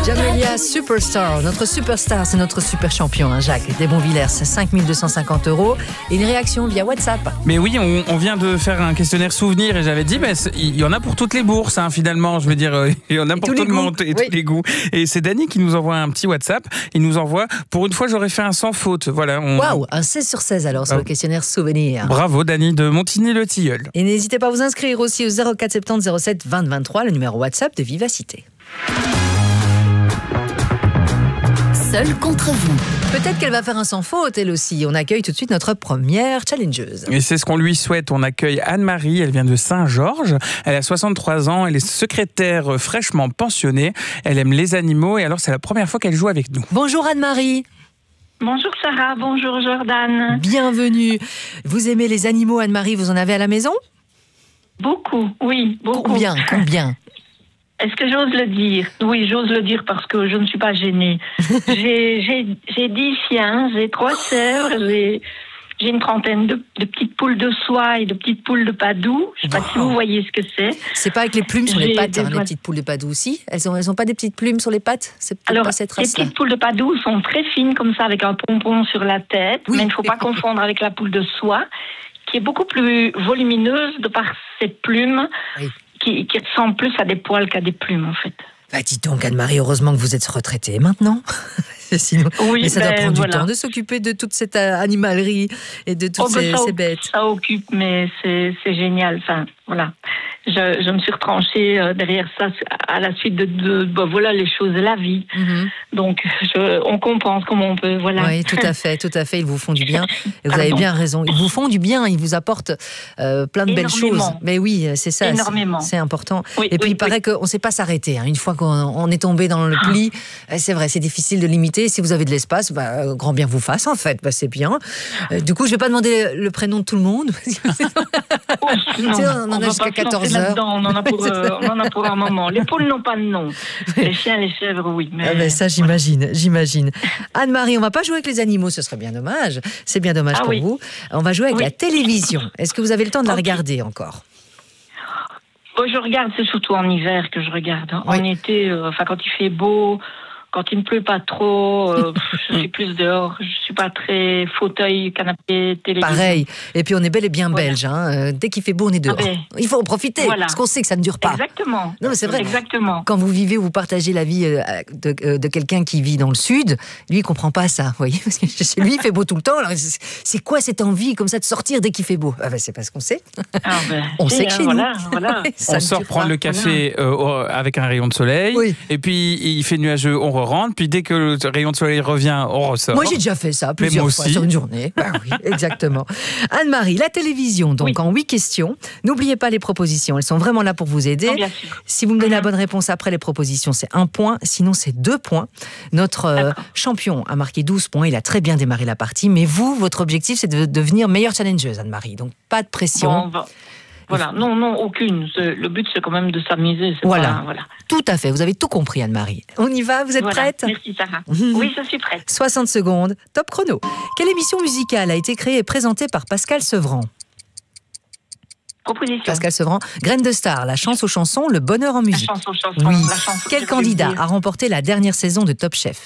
Jamelia Superstar, notre superstar, c'est notre super champion, hein, Jacques Desbonvillers, 5 250 €. Et une réaction via WhatsApp. Mais oui, on vient de faire un questionnaire souvenir et j'avais dit, il y en a pour toutes les bourses, hein, finalement. Je veux dire, il y en a pour tout le monde et tous les goûts. Et c'est Dany qui nous envoie un petit WhatsApp. Il nous envoie, pour une fois, j'aurais fait un sans faute. Voilà. Waouh, un 16 sur 16 alors sur le questionnaire souvenir. Bravo, Dany de Montigny-le-Tilleul. Et n'hésitez pas à vous inscrire aussi au 04 70 07 20 23, le numéro WhatsApp de Vivacité. Seul contre vous. Peut-être qu'elle va faire un sans faute, elle aussi. On accueille tout de suite notre première challengeuse. Et c'est ce qu'on lui souhaite. On accueille Anne-Marie, elle vient de Saint-Georges. Elle a 63 ans, elle est secrétaire fraîchement pensionnée. Elle aime les animaux et alors c'est la première fois qu'elle joue avec nous. Bonjour Anne-Marie. Bonjour Sarah, bonjour Jordan. Bienvenue. Vous aimez les animaux, Anne-Marie, vous en avez à la maison ? Beaucoup, oui, beaucoup. Combien ? Est-ce que j'ose le dire ? Oui, j'ose le dire parce que je ne suis pas gênée. J'ai 10 chiens, j'ai 3 chèvres, j'ai une trentaine de petites poules de soie et de petites poules de Padoue. Je ne sais pas si vous voyez ce que c'est. C'est pas avec les plumes sur les pattes, les petites poules de Padoue aussi ? Elles ont pas des petites plumes sur les pattes ? C'est peut-être alors, pas cette race-là. les petites poules de Padoue sont très fines comme ça, avec un pompon sur la tête, mais il ne faut pas confondre avec la poule de soie, qui est beaucoup plus volumineuse de par ses plumes. Oui. Qui ressemble plus à des poils qu'à des plumes, en fait. Bah, dis donc, Anne-Marie, heureusement que vous êtes retraitée maintenant. Sinon, oui, mais ça doit prendre du temps de s'occuper de toute cette animalerie et de toutes ces bêtes. Ça occupe, mais c'est génial. Enfin, voilà. Je me suis retranchée derrière ça à la suite de voilà les choses de la vie. Mm-hmm. Donc on compense comme on peut, voilà. Oui, tout à fait. Ils vous font du bien. Et vous avez bien raison. Ils vous font du bien. Ils vous apportent plein de belles choses. Mais oui, c'est ça. Énormément. C'est important. Oui, et puis il paraît qu'on ne sait pas s'arrêter. Hein. Une fois qu'on est tombé dans le pli, c'est vrai, c'est difficile de limiter. Si vous avez de l'espace, grand bien vous fasse en fait. C'est bien. Du coup, je ne vais pas demander le prénom de tout le monde. Non, on en a jusqu'à 14 heures. On en a pour un moment. Les poules n'ont pas de nom. Les chiens, les chèvres, oui. Mais ça, j'imagine. Anne-Marie, on va pas jouer avec les animaux, ce serait bien dommage. C'est bien dommage pour vous. On va jouer avec la télévision. Est-ce que vous avez le temps de la regarder encore ? Je regarde, c'est surtout en hiver que je regarde. En été, quand il fait beau, quand il ne pleut pas trop, je suis plus dehors. Je suis pas très fauteuil, canapé, télévision. Pareil. Et puis on est bel et bien belge. Hein. Dès qu'il fait beau, on est dehors. Il faut en profiter, parce qu'on sait que ça ne dure pas. Exactement. Non, mais c'est vrai. Exactement. Quand vous vivez ou vous partagez la vie de quelqu'un qui vit dans le sud, lui, il comprend pas ça. Vous voyez, parce que chez lui, il fait beau tout le temps. Alors, c'est quoi cette envie comme ça de sortir dès qu'il fait beau ? C'est parce qu'on sait. On sait que chez nous. Voilà. On sort prendre le café avec un rayon de soleil. Oui. Et puis il fait nuageux, on rentre, puis dès que le rayon de soleil revient, on ressort. Moi, j'ai déjà fait ça plusieurs fois sur une journée. Oui, exactement. Anne-Marie, la télévision, donc en 8 questions. N'oubliez pas les propositions, elles sont vraiment là pour vous aider. Non, bien sûr. Si vous me donnez la bonne réponse après les propositions, c'est 1 point, sinon c'est 2 points. Notre champion a marqué 12 points, il a très bien démarré la partie, mais vous, votre objectif, c'est de devenir meilleure challengeuse, Anne-Marie. Donc, pas de pression. Voilà, non, aucune. Le but, c'est quand même de s'amuser. Voilà, tout à fait. Vous avez tout compris, Anne-Marie. On y va, vous êtes prête ? Merci, Sarah. Oui, je suis prête. 60 secondes, top chrono. Quelle émission musicale a été créée et présentée par Pascal Sevran ? Proposition. Pascal Sevran, Graines de Star, La chance aux chansons, Le bonheur en musique. La chance aux chansons. Oui. La chance, Quel candidat a remporté la dernière saison de Top Chef ?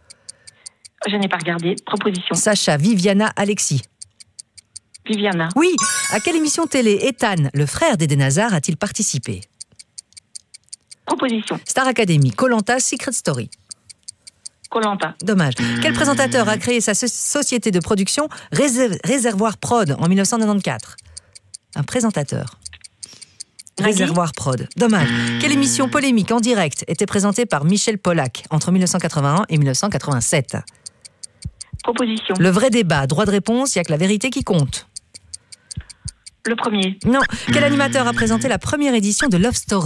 Je n'ai pas regardé. Proposition. Sacha Viviana Alexis. Viviana. Oui. À quelle émission télé Ethan, le frère d'Eden Hazard, a-t-il participé ? Proposition. Star Academy, Koh-Lanta, Secret Story. Koh-Lanta. Dommage. Quel présentateur a créé sa société de production Réservoir Prod en 1994 ? Un présentateur. Réservoir Prod. Dommage. Quelle émission polémique en direct était présentée par Michel Polac entre 1981 et 1987 ? Proposition. Le vrai débat, droit de réponse, il n'y a que la vérité qui compte. Le premier. Non. Quel animateur a présenté la première édition de Love Story ?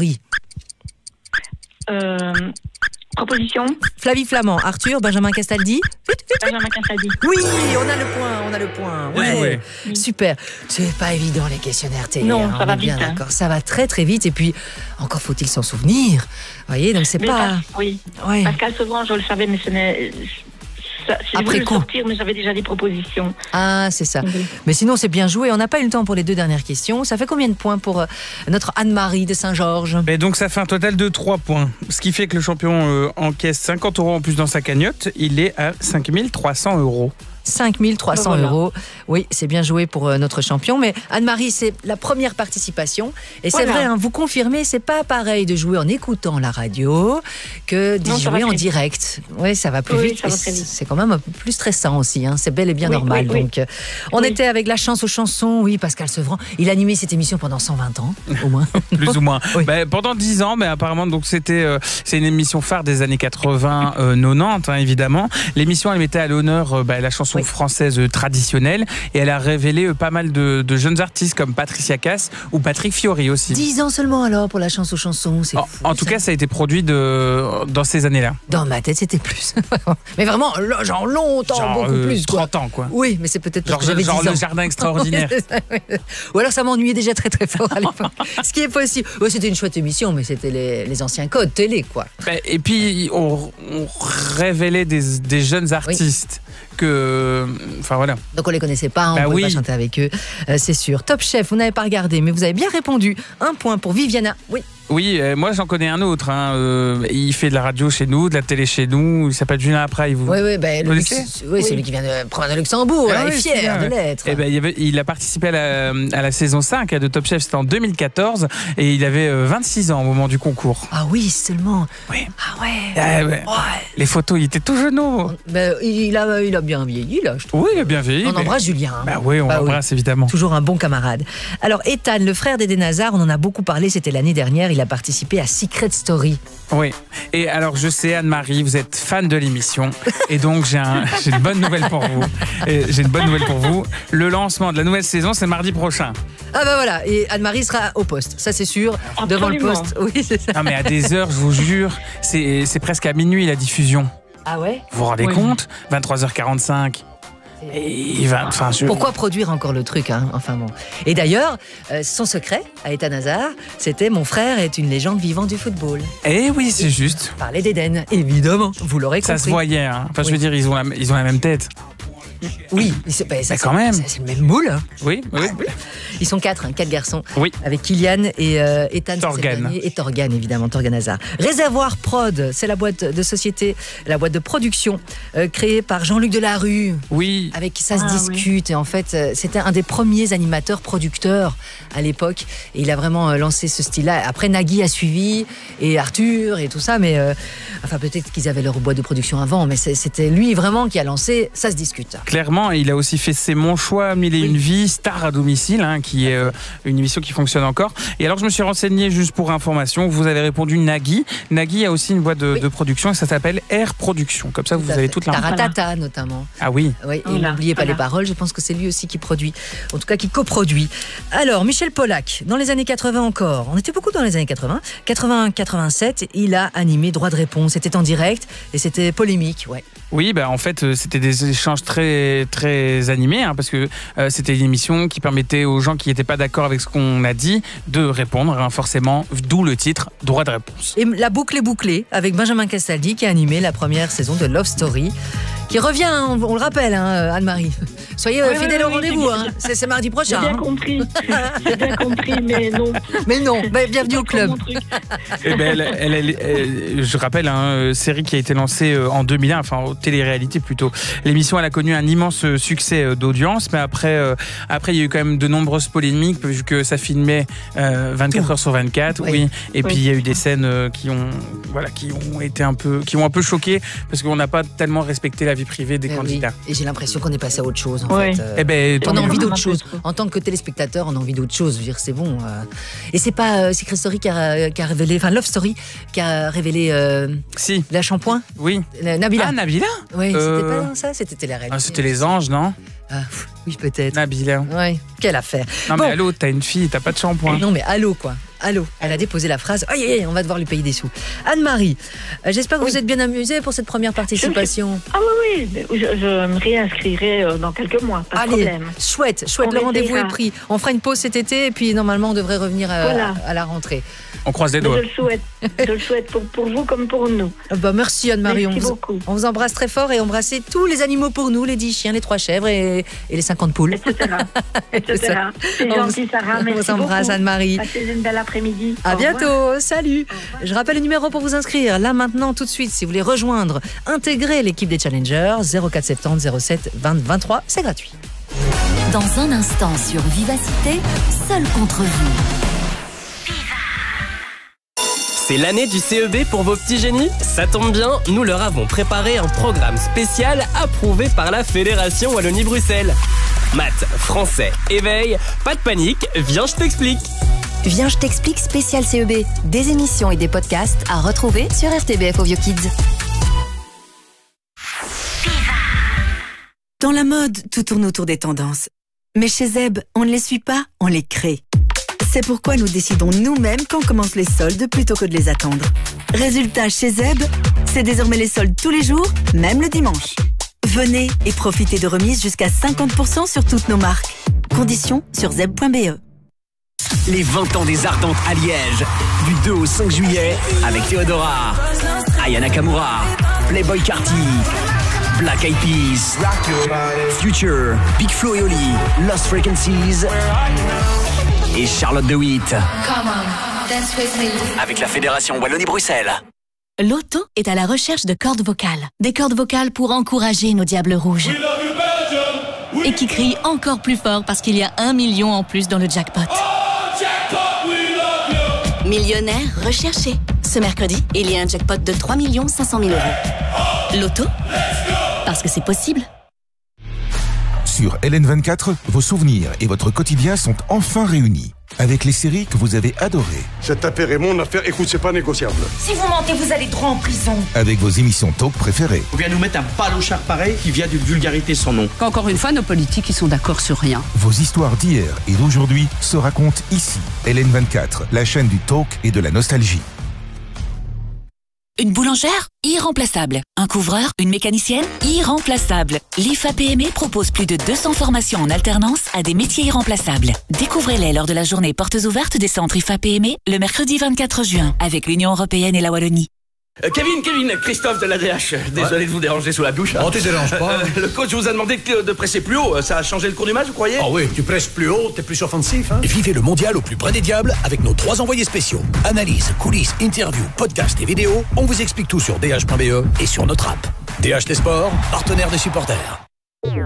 Proposition. Flavie Flamand, Arthur, Benjamin Castaldi. Benjamin Castaldi. Oui, on a le point. Ouais. Oui. Super. C'est pas évident les questionnaires télé. Non, ça va bien vite. D'accord, ça va très très vite. Et puis, encore faut-il s'en souvenir. Vous voyez, donc c'est pas. Oui. Pascal Sevran, je le savais, mais J'ai voulu le sortir, mais j'avais déjà des propositions. Ah, c'est ça. Mais sinon, c'est bien joué. On n'a pas eu le temps pour les 2 dernières questions. Ça fait combien de points pour notre Anne-Marie de Saint-Georges? Et donc, ça fait un total de 3 points. Ce qui fait que le champion encaisse 50 € en plus dans sa cagnotte. Il est à 5 300 €. 5 300 €. Oui, c'est bien joué pour notre champion. Mais Anne-Marie, c'est la première participation. Et c'est vrai, hein, vous confirmez, c'est pas pareil de jouer en écoutant la radio que de jouer en direct. Oui, ça va plus vite. C'est quand même un peu plus stressant aussi. Hein. C'est bel et bien normal. Donc, on était avec la chance aux chansons. Oui, Pascal Sevran. Il animait cette émission pendant 120 ans, au moins. Plus ou moins. Pendant 10 ans, mais apparemment, donc c'est une émission phare des années 80, 90, hein, évidemment. L'émission, elle mettait à l'honneur la chanson française traditionnelle et elle a révélé pas mal de jeunes artistes comme Patricia Cass ou Patrick Fiori aussi. 10 ans seulement alors pour la chance aux chansons. En tout cas, ça a été produit dans ces années-là. Dans ma tête, c'était plus. Mais vraiment, genre longtemps, beaucoup plus. 30 ans, quoi. Oui, mais c'est peut-être parce que j'avais 10 ans. Le jardin extraordinaire. Ou alors ça m'ennuyait déjà très très fort à l'époque. Ce qui est possible. Ouais, c'était une chouette émission, mais c'était les anciens codes télé, quoi. Et puis, on révélait des jeunes artistes. Enfin voilà. Donc on les connaissait pas, on ne pouvait pas chanter avec eux, c'est sûr. Top Chef, vous n'avez pas regardé, mais vous avez bien répondu. 1 point pour Viviana. Oui, moi j'en connais un autre. Hein. Il fait de la radio chez nous, de la télé chez nous. Il s'appelle Julien Apray. Vous c'est lui qui vient de prendre de Luxembourg. Il est fier de l'être. Il a participé à la saison 5 de Top Chef, c'était en 2014 et il avait 26 ans au moment du concours. Ah oui, seulement. Oui. Ah ouais. Les photos, il était tout genou. Il a bien vieilli là, je trouve. Oui, il a bien vieilli. On embrasse Julien. Oui, on l'embrasse évidemment. Toujours un bon camarade. Alors Ethan, le frère d'Eden Hazard, on en a beaucoup parlé, c'était l'année dernière. Il a participé à Secret Story. Oui. Et alors, je sais, Anne-Marie, vous êtes fan de l'émission. Et donc, j'ai une bonne nouvelle pour vous. Le lancement de la nouvelle saison, c'est mardi prochain. Ah bah voilà. Et Anne-Marie sera au poste. Ça, c'est sûr. Absolument. Devant le poste. Oui, c'est ça. Non, mais à des heures, je vous jure, c'est presque à minuit la diffusion. Ah ouais? Vous vous rendez compte? 23h45. Pourquoi produire encore le truc, hein? Enfin bon. Et d'ailleurs, son secret à Ethan Hazard, c'était mon frère est une légende vivante du football. Eh oui, c'est juste. Parlait d'Eden, évidemment. Vous l'aurez compris. Ça se voyait. Hein. Enfin, je veux dire, ils ont la même tête. Oui, quand même. C'est le même moule. Hein. Oui. Ils sont 4 garçons. Oui. Avec Kylian et Ethan Torgan. Et Torgan, évidemment, Torgan Hazard. Réservoir Prod, c'est la boîte de société, la boîte de production créée par Jean-Luc Delarue. Oui. Avec qui ça se discute. Et en fait, c'était un des premiers animateurs producteurs à l'époque. Et il a vraiment lancé ce style-là. Après, Nagui a suivi, et Arthur, et tout ça. Mais peut-être qu'ils avaient leur boîte de production avant. Mais c'était lui vraiment qui a lancé Ça se discute. Clairement, il a aussi fait C'est mon choix, Mille et une vies, Star à domicile, hein, qui est une émission qui fonctionne encore. Et alors, je me suis renseigné juste pour information. Vous avez répondu Nagui. Nagui a aussi une boîte de production et ça s'appelle Air Production. Comme ça, vous avez toute la... Taratata, notamment. Ah oui. Oui, et n'oubliez pas les paroles. Je pense que c'est lui aussi qui produit. En tout cas, qui coproduit. Alors, Michel Polac, dans les années 80 encore. On était beaucoup dans les années 80. 81-87, il a animé Droit de réponse. C'était en direct et c'était polémique, Oui, en fait, c'était des échanges très, très animés, hein, parce que c'était une émission qui permettait aux gens qui n'étaient pas d'accord avec ce qu'on a dit de répondre, hein, forcément, d'où le titre Droit de réponse. Et la boucle est bouclée avec Benjamin Castaldi qui a animé la première saison de Love Story, qui revient, on le rappelle, hein, Anne-Marie. Soyez fidèles au rendez-vous, hein. C'est mardi prochain. J'ai bien compris, mais non. Mais non, bienvenue au club. Je rappelle, série qui a été lancée en 2001, enfin télé-réalité plutôt. L'émission, elle a connu un immense succès d'audience, mais après, il y a eu quand même de nombreuses polémiques, vu que ça filmait 24 heures sur 24, oui. Et puis il y a eu des scènes qui ont un peu choqué, parce qu'on n'a pas tellement respecté la vie privée des candidats. Oui. Et j'ai l'impression qu'on est passé à autre chose, en fait. On a envie d'autre chose. En tant que téléspectateur, on a envie d'autre chose. Je veux dire, c'est bon. Et c'est pas Secret Story qui a révélé, enfin Love Story qui a révélé la shampoing. Oui. Nabila. Ah, Nabila. Oui, c'était pas dans ça, c'était télé-réalité. C'était les anges, non? Oui, peut-être. Nabila. Ouais, quelle affaire. Non, mais allô, t'as une fille, t'as pas de shampoing. Non, mais allô, quoi. Allô, elle a déposé la phrase. On va devoir lui payer des sous. Anne-Marie, j'espère que vous êtes bien amusée pour cette première participation. Oui, je me réinscrirai dans quelques mois, pas de problème. Chouette, le rendez-vous est pris. On fera une pause cet été et puis normalement on devrait revenir à la rentrée. On croise les doigts. Je le souhaite pour vous comme pour nous. Merci Anne-Marie, merci beaucoup. On vous embrasse très fort et embrassez tous les animaux pour nous, les 10 chiens, les 3 chèvres et les 50 poules. Etc. C'est gentil Sarah, merci beaucoup. On vous embrasse Anne-Marie. Passez une belle après-midi. À bientôt, salut. Je rappelle le numéro pour vous inscrire, là maintenant, tout de suite, si vous voulez rejoindre, intégrer l'équipe des Challengers, 0470 07 20 23, c'est gratuit. Dans un instant sur Vivacité, seul contre vous. C'est l'année du CEB pour vos petits génies? Ça tombe bien, nous leur avons préparé un programme spécial approuvé par la Fédération Wallonie-Bruxelles. Maths, français, éveil, pas de panique, viens je t'explique. Viens je t'explique spécial CEB. Des émissions et des podcasts à retrouver sur RTBF Au Vieux Kids. Dans la mode, tout tourne autour des tendances. Mais chez Zeb, on ne les suit pas, on les crée. C'est pourquoi nous décidons nous-mêmes quand commencent les soldes plutôt que de les attendre. Résultat, chez Zeb, c'est désormais les soldes tous les jours, même le dimanche. Venez et profitez de remises jusqu'à 50% sur toutes nos marques. Conditions sur zeb.be. Les 20 ans des Ardentes à Liège, du 2 au 5 juillet, avec Théodora, Aya Nakamura, Playboy Carti, Black Eyed Peas, Future, Big Flo et Oli, Lost Frequencies et Charlotte de Witt. Avec la Fédération Wallonie-Bruxelles. Loto est à la recherche de cordes vocales. Des cordes vocales pour encourager nos diables rouges. Et qui crient encore plus fort parce qu'il y a 1 million en plus dans le jackpot. Millionnaire recherché. Ce mercredi, il y a un jackpot de 3 500 000 €. Loto, parce que c'est possible. Sur LN24, vos souvenirs et votre quotidien sont enfin réunis. Avec les séries que vous avez adorées. Cette affaire est mon affaire, écoute, c'est pas négociable. Si vous mentez, vous allez droit en prison. Avec vos émissions talk préférées. On vient nous mettre un palochard pareil qui vient d'une vulgarité sans nom. Encore une fois, nos politiques, ils sont d'accord sur rien. Vos histoires d'hier et d'aujourd'hui se racontent ici. LN24, la chaîne du talk et de la nostalgie. Une boulangère? Irremplaçable. Un couvreur? Une mécanicienne? Irremplaçable. L'IFA-PME propose plus de 200 formations en alternance à des métiers irremplaçables. Découvrez-les lors de la journée portes ouvertes des centres IFA-PME le mercredi 24 juin avec l'Union Européenne et la Wallonie. Kevin, Christophe de l'ADH. Désolé de vous déranger sous la douche. Oh, tu déranges pas. Le coach vous a demandé de presser plus haut. Ça a changé le cours du match, vous croyez? Ah oui, tu presses plus haut, t'es plus offensif. Hein? Vivez le mondial au plus près des diables avec nos 3 envoyés spéciaux. Analyse, coulisses, interviews, podcasts et vidéos. On vous explique tout sur dh.be et sur notre app. DH des sports, partenaire des supporters.